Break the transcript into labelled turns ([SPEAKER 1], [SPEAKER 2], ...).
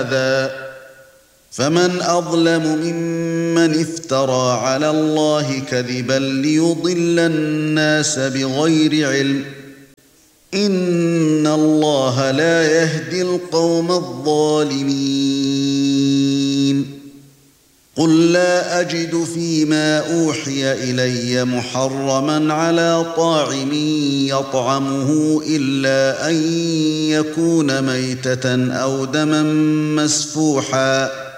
[SPEAKER 1] هَٰذَا فَمَنْ أَظْلَمُ مِمَّنِ افْتَرَىٰ عَلَى اللَّهِ كَذِبًا لِّيُضِلَّ النَّاسَ بِغَيْرِ عِلْمٍ ۗ إِنَّ اللَّهَ لَا يَهْدِي الْقَوْمَ الظَّالِمِينَ قُل لَّا أَجِدُ فِيمَا أُوحِيَ إِلَيَّ مُحَرَّمًا عَلَىٰ طَاعِمٍ يَطْعَمُهُ إِلَّا أَن يَكُونَ مَيْتَةً أَوْ دَمًا مَّسْفُوحًا